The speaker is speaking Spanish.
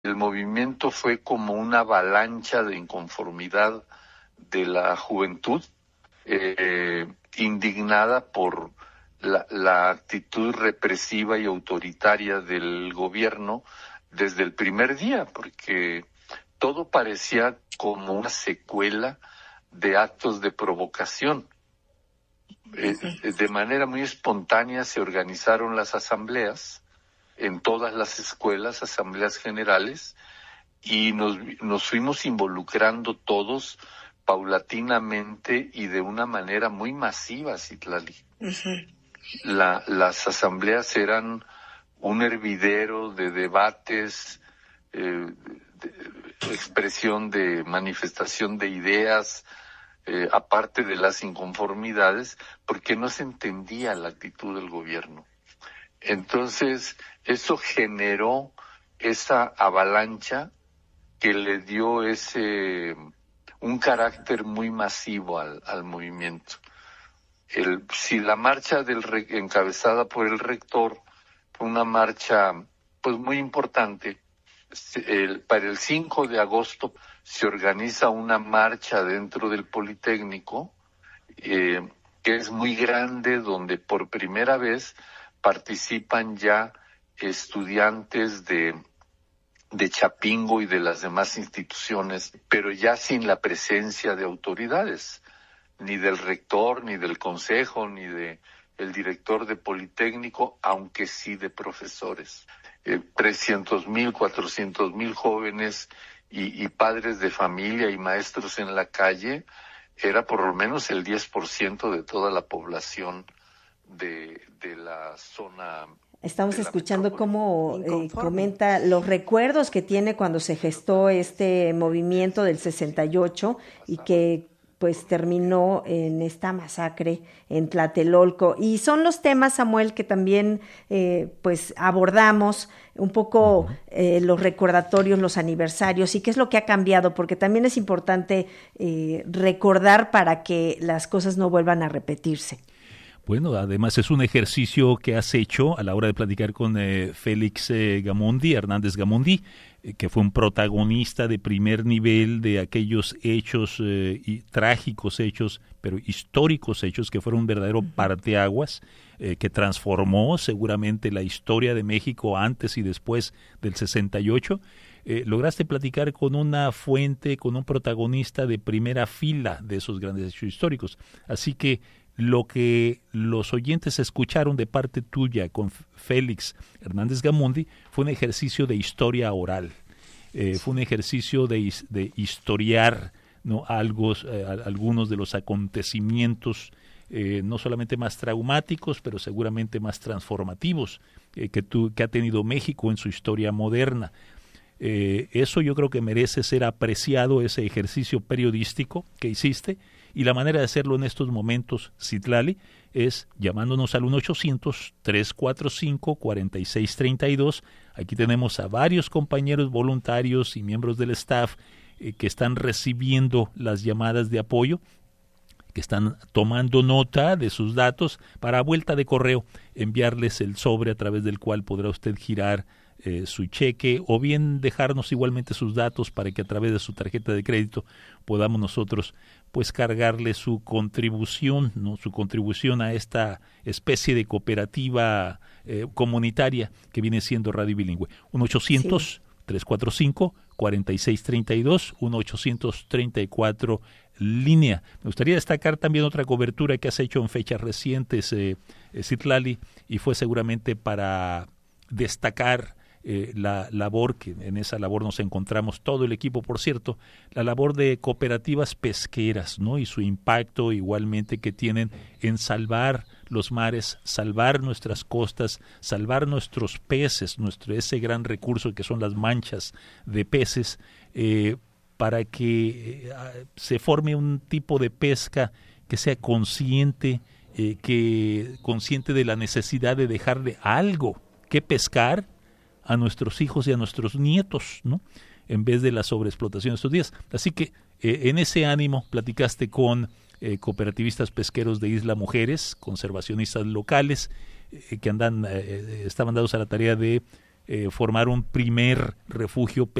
El movimiento fue como una avalancha de inconformidad de la juventud, indignada por la actitud represiva y autoritaria del gobierno desde el primer día, porque todo parecía como una secuela de actos de provocación. De manera muy espontánea se organizaron las asambleas en todas las escuelas, asambleas generales, y nos fuimos involucrando todos paulatinamente y de una manera muy masiva, Citlali. Las asambleas eran un hervidero de debates, expresión de manifestación de ideas, aparte de las inconformidades, porque no se entendía la actitud del gobierno. Entonces, eso generó esa avalancha que le dio un carácter muy masivo al movimiento. Si la marcha encabezada por el rector fue una marcha pues muy importante, para el 5 de agosto se organiza una marcha dentro del Politécnico, que es muy grande, donde por primera vez participan ya estudiantes de Chapingo y de las demás instituciones, pero ya sin la presencia de autoridades, ni del rector, ni del consejo, ni de el director de Politécnico, aunque sí de profesores. 300,000, 400,000 jóvenes y padres de familia y maestros en la calle, era por lo menos el 10% de toda la población de la zona. Estamos escuchando cómo comenta los recuerdos que tiene cuando se gestó este movimiento del 68 y que pues terminó en esta masacre en Tlatelolco. Y son los temas, Samuel, que también pues abordamos un poco los recordatorios, los aniversarios y qué es lo que ha cambiado, porque también es importante recordar para que las cosas no vuelvan a repetirse. Bueno, además es un ejercicio que has hecho a la hora de platicar con Félix Hernández Gamondi, que fue un protagonista de primer nivel de aquellos hechos y trágicos hechos, pero históricos hechos que fueron un verdadero parteaguas, que transformó seguramente la historia de México antes y después del 68. Lograste platicar con una fuente, con un protagonista de primera fila de esos grandes hechos históricos. Así que lo que los oyentes escucharon de parte tuya con Félix Hernández Gamondi fue un ejercicio de historia oral, fue un ejercicio de historiar, ¿no?, algunos de los acontecimientos, no solamente más traumáticos, pero seguramente más transformativos que ha tenido México en su historia moderna. Eso yo creo que merece ser apreciado, ese ejercicio periodístico que hiciste, y la manera de hacerlo en estos momentos, Citlali, es llamándonos al 1-800-345-4632. Aquí tenemos a varios compañeros voluntarios y miembros del staff que están recibiendo las llamadas de apoyo, que están tomando nota de sus datos para, a vuelta de correo, enviarles el sobre a través del cual podrá usted girar su cheque, o bien dejarnos igualmente sus datos para que a través de su tarjeta de crédito podamos nosotros pues cargarle su contribución, ¿no?, su contribución a esta especie de cooperativa comunitaria que viene siendo Radio Bilingüe. 1-800-345-4632, 1-834 línea. Me gustaría destacar también otra cobertura que has hecho en fechas recientes, Citlali, y fue seguramente para destacar la labor, que en esa labor nos encontramos todo el equipo, por cierto, la labor de cooperativas pesqueras, ¿no?, y su impacto igualmente que tienen en salvar los mares, salvar nuestras costas, salvar nuestros peces, ese gran recurso que son las manchas de peces, para que se forme un tipo de pesca que sea consciente, consciente de la necesidad de dejarle algo que pescar a nuestros hijos y a nuestros nietos, ¿no?, en vez de la sobreexplotación de estos días. Así que en ese ánimo platicaste con cooperativistas pesqueros de Isla Mujeres, conservacionistas locales, que estaban dados a la tarea de formar un primer refugio